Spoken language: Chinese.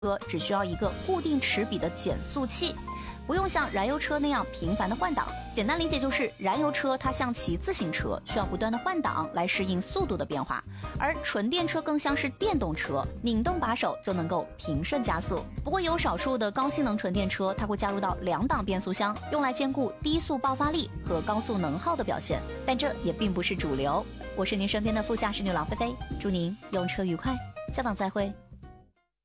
车只需要一个固定齿比的减速器，不用像燃油车那样频繁的换挡。简单理解就是，燃油车它像骑自行车，需要不断的换挡来适应速度的变化，而纯电车更像是电动车，拧动把手就能够平顺加速。不过有少数的高性能纯电车，它会加入到2档变速箱，用来兼顾低速爆发力和高速能耗的表现，但这也并不是主流。我是您身边的副驾驶女郎菲菲，祝您用车愉快，下档再会。